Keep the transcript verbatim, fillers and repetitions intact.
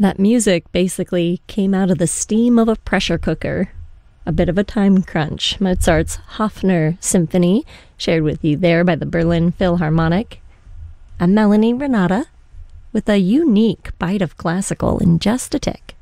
That music basically came out of the steam of a pressure cooker. A bit of a time crunch. Mozart's Hofner Symphony, shared with you there by the Berlin Philharmonic. A Melanie Renata with a unique bite of classical in just a tick.